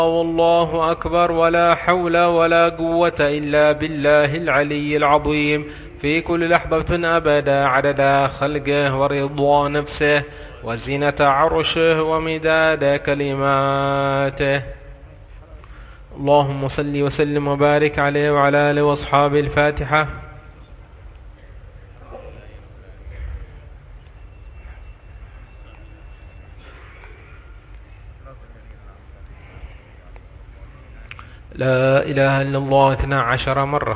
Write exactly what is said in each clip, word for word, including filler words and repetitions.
والله أكبر ولا حول ولا قوة إلا بالله العلي العظيم في كل لحظة أبدا عدد خلقه ورضا نفسه وزنة عرشه ومداد كلماته. اللهم صل وسلم وبارك عليه وعلى آله وأصحابه. الفاتحة. لا إله إلا الله اثنا عشر مرة.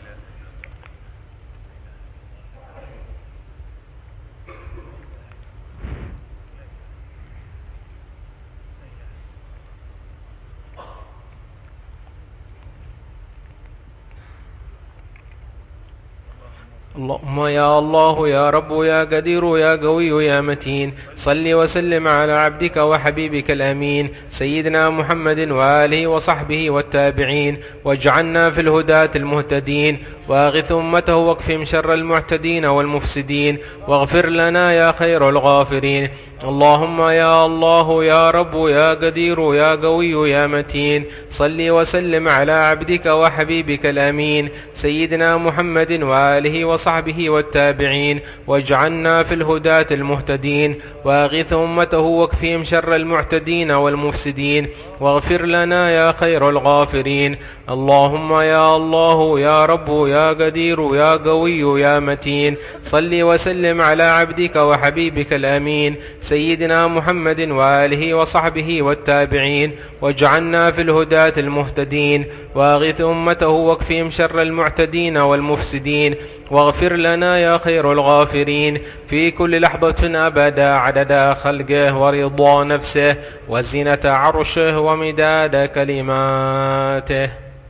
اللهم يا الله يا رب يا قدير يا قوي يا متين، صل وسلم على عبدك وحبيبك الأمين سيدنا محمد وآله وصحبه والتابعين، واجعلنا في الهداة المهتدين، واغث أمته واكفهم شر المعتدين والمفسدين، واغفر لنا يا خير الغافرين. اللهم يا الله يا رب يا قدير يا قوي يا متين، صل وسلم على عبدك وحبيبك الأمين سيدنا محمد وآله وصحبه والتابعين، واجعلنا في الهداة المهتدين، واغث أمته واكفهم شر المعتدين والمفسدين، واغفر لنا يا خير الغافرين. اللهم يا الله يا رب يا قدير يا قوي يا متين، صل وسلم على عبدك وحبيبك الأمين سيدنا محمد وآله وصحبه والتابعين، واجعلنا في الهداة المهتدين، واغث أمته واكفهم شر المعتدين والمفسدين، واغفر لنا يا خير الغافرين في كل لحظة أبدا عدد خلقه ورضا نفسه وزنة عرشه ومداد كلماته.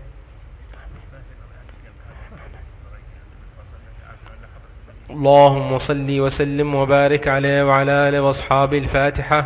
اللهم صل وسلم وبارك عليه وعلى آله وأصحابه. الفاتحة.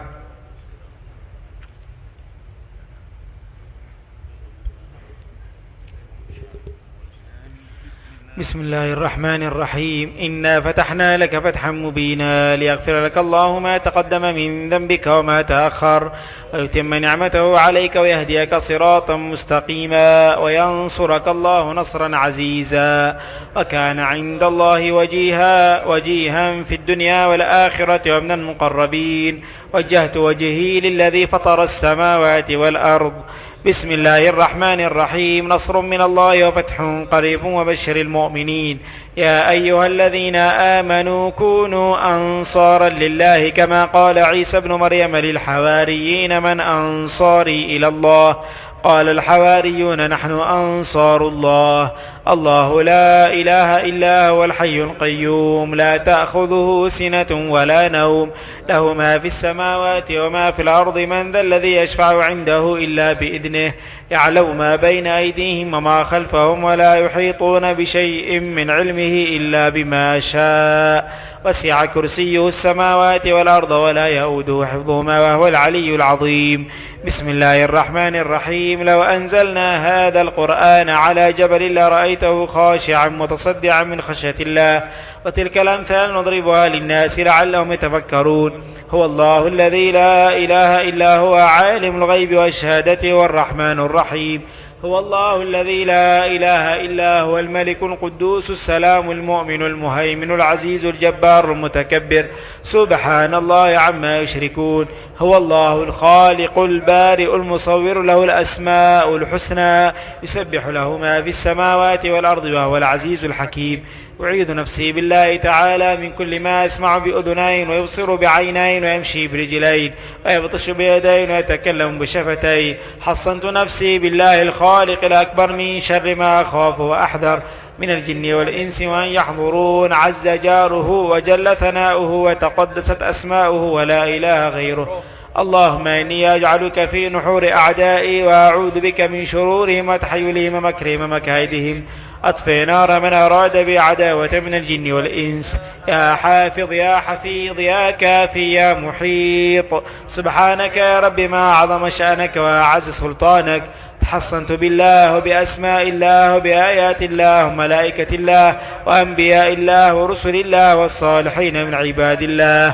بسم الله الرحمن الرحيم. إنا فتحنا لك فتحا مبينا ليغفر لك الله ما تقدم من ذنبك وما تأخر، ويتم نعمته عليك ويهديك صراطا مستقيما، وينصرك الله نصرا عزيزا، وكان عند الله وجيها وجيها في الدنيا والآخرة ومن المقربين. وجهت وجهي للذي فطر السماوات والأرض. بسم الله الرحمن الرحيم. نصر من الله وفتح قريب وبشر المؤمنين. يا أيها الذين آمنوا كونوا أنصارا لله كما قال عيسى ابن مريم للحواريين من أنصاري إلى الله؟ قال الحواريون نحن أنصار الله. الله لا إله إلا هو الحي القيوم لا تأخذه سنة ولا نوم، له ما في السماوات وما في الأرض. من ذا الذي يشفع عنده إلا بإذنه؟ يعلم ما بين أيديهم وما خلفهم، ولا يحيطون بشيء من علمه إلا بما شاء. وسع كرسيه السماوات والأرض ولا يؤوده حفظهما وهو العلي العظيم. بسم الله الرحمن الرحيم. لو أنزلنا هذا القرآن على جبل لرأيته خاشعا متصدعا من خشية الله. وتلك الأمثال نضربها للناس لعلهم يتفكرون. هو الله الذي لا إله إلا هو عالم الغيب والشهادة والرحمن الرحيم. هو الله الذي لا إله إلا هو الملك القدوس السلام المؤمن المهيمن العزيز الجبار المتكبر. سبحان الله عما يشركون. هو الله الخالق البارئ المصور، له الأسماء الحسنى، يسبح له ما في السماوات والأرض وهو العزيز الحكيم. أعيذ نفسي بالله تعالى من كل ما يسمع بأذنين ويبصر بعينين ويمشي برجلين ويبطش بيدين ويتكلم بشفتين. حصنت نفسي بالله الخالق الأكبر من شر ما أخاف وأحذر من الجن والإنس وأن يحضرون. عز جاره وجل ثناؤه وتقدست أسماؤه ولا إله غيره. اللهم إني أجعلك في نحور أعدائي وأعوذ بك من شرورهم وتحيلهم ومكرهم ومكايدهم. أطفئ نار من أراد بعداوة من الجن والإنس. يا حافظ يا حفيظ يا كافي يا محيط. سبحانك يا رب ما أعظم شأنك وأعز سلطانك. تحصنت بالله وبأسماء الله وبآيات الله وملائكة الله وأنبياء الله ورسل الله والصالحين من عباد الله.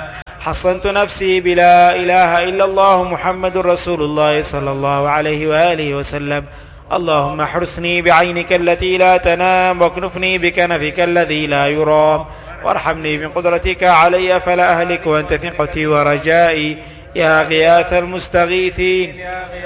حصنت نفسي بلا إله إلا الله محمد رسول الله صلى الله عليه وآله وسلم. اللهم احرسني بعينك التي لا تنام واكنفني بكنفك الذي لا يرام وارحمني بقدرتك علي فلا أهلك وأنت ثقتي ورجائي يا غياث المستغيثين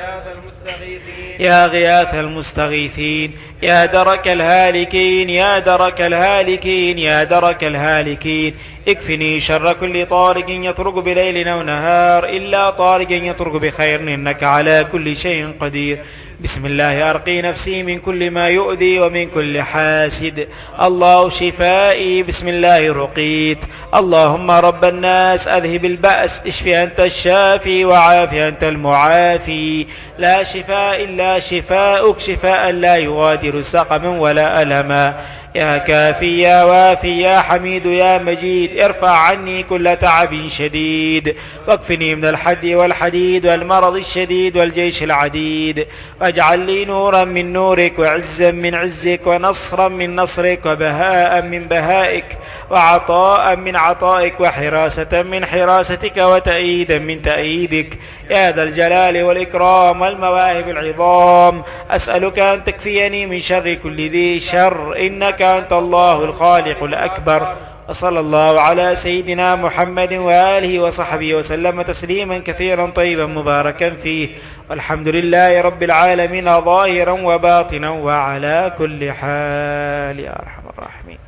يا غياث المستغيثين يا درك الهالكين يا درك الهالكين يا درك الهالكين اكفني شر كل طارق يطرق بليل أو نهار إلا طارق يطرق بخير إنك على كل شيء قدير. بسم الله أرقي نفسي من كل ما يؤذي ومن كل حاسد. الله شفائي بسم الله رقيت. اللهم رب الناس أذهب البأس اشفي أنت الشافي وعافي أنت المعافي لا شفاء إلا شفاؤك شفاء لا يغادر سقما ولا ألما. يا كافي يا وافي يا حميد يا مجيد ارفع عني كل تعب شديد واكفني من الحد والحديد والمرض الشديد والجيش العديد واجعل لي نورا من نورك وعزا من عزك ونصرا من نصرك وبهاء من بهائك وعطاء من عطائك وحراسة من حراستك وتأييدا من تأييدك يا ذا الجلال والإكرام والمواهب العظام. أسألك أن تكفيني من شر كل ذي شر إنك أنت الله الخالق الأكبر. وصلى الله على سيدنا محمد وآله وصحبه وسلم تسليما كثيرا طيبا مباركا فيه والحمد لله رب العالمين ظاهرا وباطنا وعلى كل حال يا أرحم الراحمين.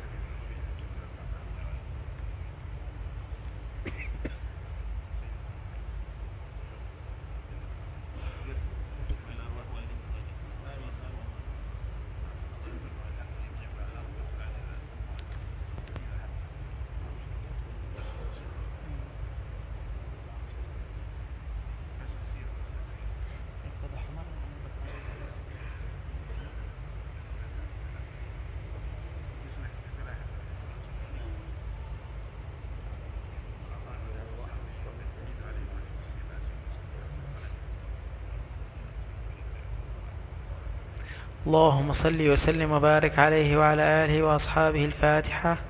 اللهم صل وسلم وبارك عليه وعلى آله وأصحابه. الفاتحة.